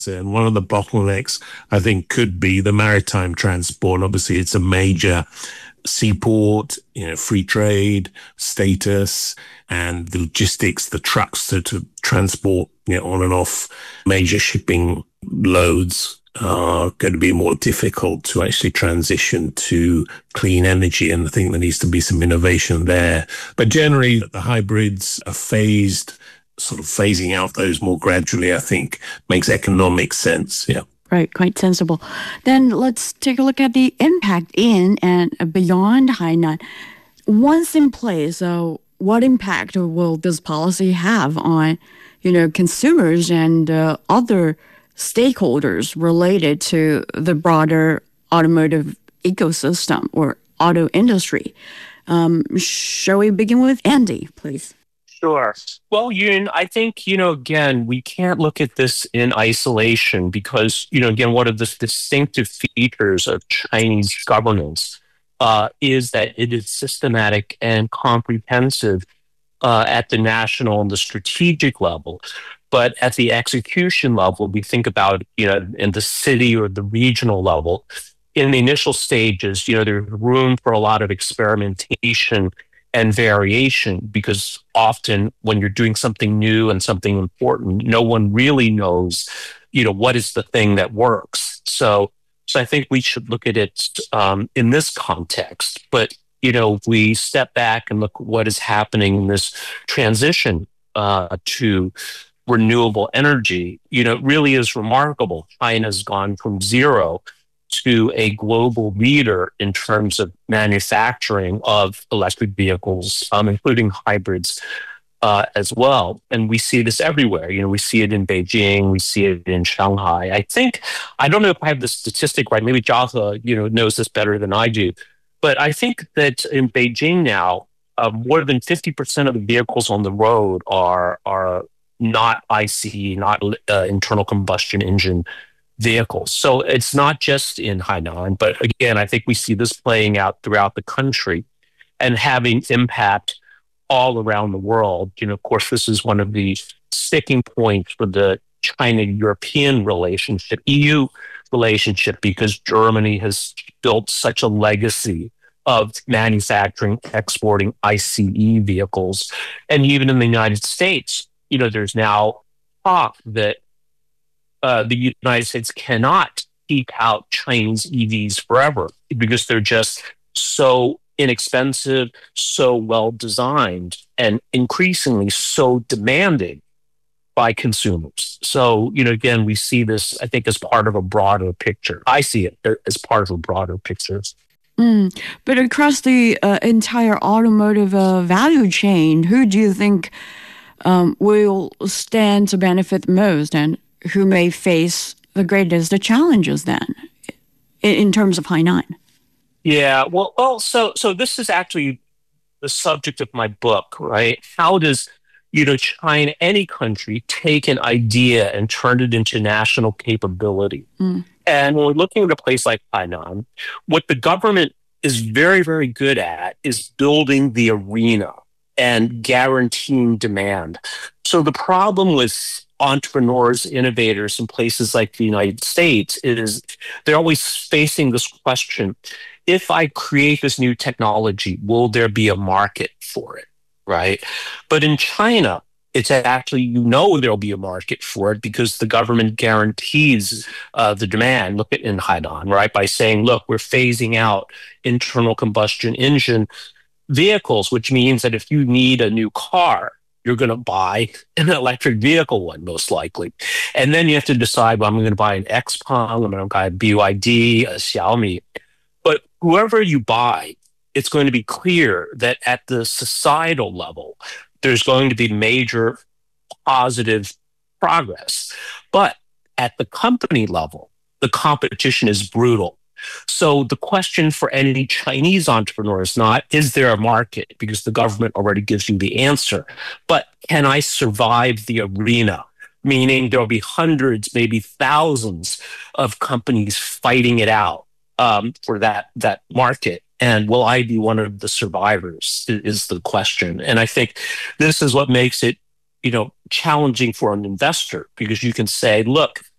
And one of the bottlenecks, I think, could be the maritime transport. Obviously, it's a major seaport, free trade status, and the logistics, the trucks to transport on and off major shipping loads are going to be more difficult to actually transition to clean energy. And I think there needs to be some innovation there. But generally, the hybrids are phased, sort of phasing out those more gradually, I think, makes economic sense. Yeah. Right, quite sensible. Then let's take a look at the impact in and beyond Hainan. Once in place, what impact will this policy have on, consumers and other stakeholders related to the broader automotive ecosystem or auto industry? Shall we begin with Andy, please? Sure. Well, Yun, I think, again, we can't look at this in isolation because, again, one of the distinctive features of Chinese governance is that it is systematic and comprehensive at the national and the strategic level. But at the execution level, we think about, in the city or the regional level, in the initial stages, there's room for a lot of experimentation and variation, because often when you're doing something new and something important, no one really knows, what is the thing that works. So I think we should look at it in this context. But, if we step back and look at what is happening in this transition to renewable energy, it really is remarkable. China's gone from zero to a global leader in terms of manufacturing of electric vehicles, including hybrids as well. And we see this everywhere. We see it in Beijing, we see it in Shanghai. I don't know if I have the statistic right. Maybe Jiahe, knows this better than I do. But I think that in Beijing now, more than 50% of the vehicles on the road are not ICE, not internal combustion engine vehicles. So it's not just in Hainan, but again, I think we see this playing out throughout the country and having impact all around the world. Of course, this is one of the sticking points for the China-European relationship, EU relationship, because Germany has built such a legacy of manufacturing, exporting ICE vehicles. And even in the United States, there's now talk that the United States cannot keep out Chinese EVs forever because they're just so inexpensive, so well designed, and increasingly so demanding by consumers. So, again, we see this, I think, as part of a broader picture. I see it as part of a broader picture. But across the entire automotive value chain, who do you think will stand to benefit most, and who may face the greatest challenges then in terms of Hainan? Yeah, well, so this is actually the subject of my book, right? How does, China, any country, take an idea and turn it into national capability? And when we're looking at a place like Hainan, what the government is very, very good at is building the arena and guaranteeing demand. So the problem with entrepreneurs, innovators in places like the United States is they're always facing this question: if I create this new technology, will there be a market for it, right? But in China, it's actually, there'll be a market for it because the government guarantees the demand. Look at in Hainan, right? By saying, look, we're phasing out internal combustion engine vehicles, which means that if you need a new car, you're going to buy an electric vehicle one, most likely. And then you have to decide, well, I'm going to buy an XPeng, I'm going to buy a BYD, a Xiaomi. But whoever you buy, it's going to be clear that at the societal level, there's going to be major positive progress. But at the company level, the competition is brutal. So the question for any Chinese entrepreneur is not, is there a market? Because the government already gives you the answer. But can I survive the arena? Meaning there'll be hundreds, maybe thousands of companies fighting it out for that market. And will I be one of the survivors is the question. And I think this is what makes it, challenging for an investor, because you can say, look,